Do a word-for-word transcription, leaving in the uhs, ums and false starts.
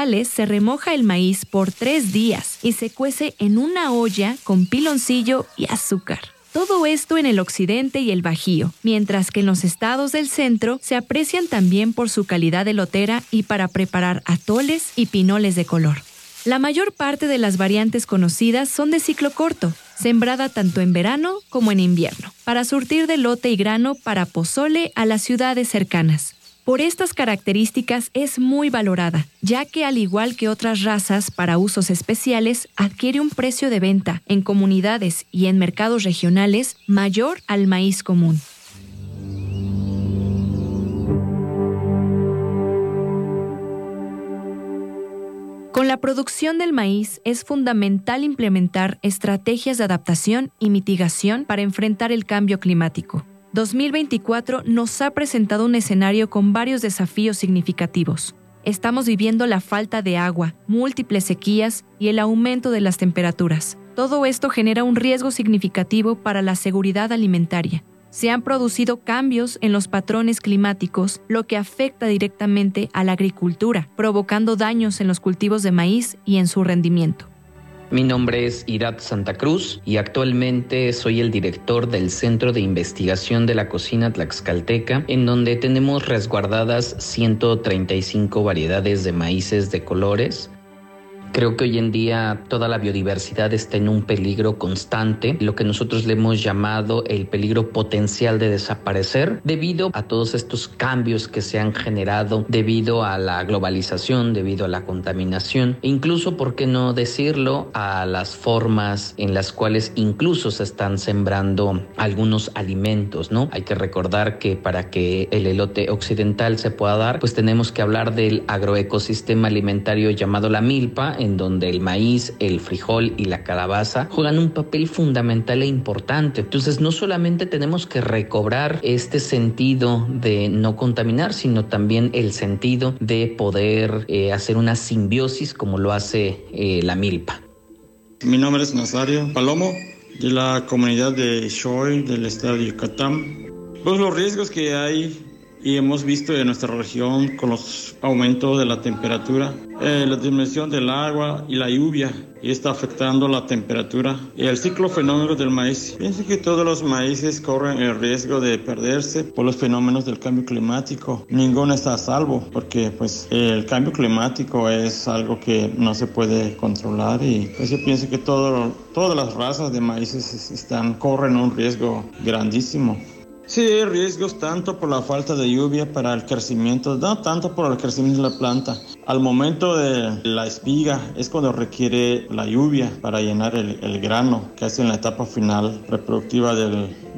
orientales se remoja el maíz por tres días y se cuece en una olla con piloncillo y azúcar. Todo esto en el occidente y el Bajío, mientras que en los estados del centro se aprecian también por su calidad elotera y para preparar atoles y pinoles de color. La mayor parte de las variantes conocidas son de ciclo corto, sembrada tanto en verano como en invierno, para surtir de elote y grano para pozole a las ciudades cercanas. Por estas características es muy valorada, ya que al igual que otras razas para usos especiales, adquiere un precio de venta en comunidades y en mercados regionales mayor al maíz común. Con la producción del maíz es fundamental implementar estrategias de adaptación y mitigación para enfrentar el cambio climático. dos mil veinticuatro nos ha presentado un escenario con varios desafíos significativos. Estamos viviendo la falta de agua, múltiples sequías y el aumento de las temperaturas. Todo esto genera un riesgo significativo para la seguridad alimentaria. Se han producido cambios en los patrones climáticos, lo que afecta directamente a la agricultura, provocando daños en los cultivos de maíz y en su rendimiento. Mi nombre es Irat Santa Cruz y actualmente soy el director del Centro de Investigación de la Cocina Tlaxcalteca, en donde tenemos resguardadas ciento treinta y cinco variedades de maíces de colores. Creo que hoy en día toda la biodiversidad está en un peligro constante, lo que nosotros le hemos llamado el peligro potencial de desaparecer, debido a todos estos cambios que se han generado debido a la globalización, debido a la contaminación, e incluso, por qué no decirlo, a las formas en las cuales incluso se están sembrando algunos alimentos, ¿no? Hay que recordar que para que el elote occidental se pueda dar, pues tenemos que hablar del agroecosistema alimentario llamado la milpa, en donde el maíz, el frijol y la calabaza juegan un papel fundamental e importante. Entonces, no solamente tenemos que recobrar este sentido de no contaminar, sino también el sentido de poder eh, hacer una simbiosis como lo hace eh, la milpa. Mi nombre es Nazario Palomo, de la comunidad de Xochitl del estado de Yucatán. Pues los riesgos que hay y hemos visto en nuestra región con los aumentos de la temperatura, eh, la disminución del agua y la lluvia, y está afectando la temperatura y el ciclo fenómeno del maíz. Pienso que todos los maíces corren el riesgo de perderse por los fenómenos del cambio climático. Ninguno está a salvo, porque pues el cambio climático es algo que no se puede controlar, y pues yo pienso que todo, todas las razas de maíces están, corren un riesgo grandísimo. Sí, hay riesgos tanto por la falta de lluvia para el crecimiento, no tanto por el crecimiento de la planta. Al momento de la espiga es cuando requiere la lluvia para llenar el, el grano, que es en la etapa final reproductiva del